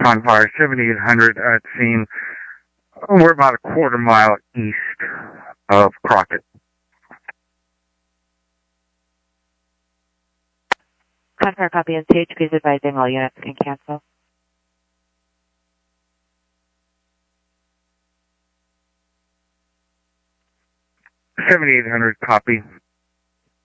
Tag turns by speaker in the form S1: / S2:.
S1: Confire 7800 at scene. We're about a quarter mile east of Crockett.
S2: Confire copy and CHP is advising all units can cancel.
S1: 7800 copy.